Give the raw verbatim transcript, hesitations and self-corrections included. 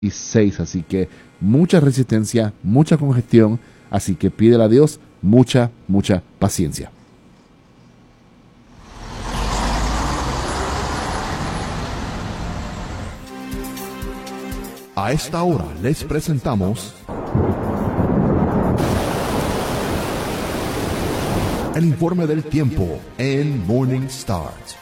y seis, así que mucha resistencia, mucha congestión, así que pídele a Dios mucha, mucha paciencia. A esta hora les presentamos el informe del tiempo en Morning Start.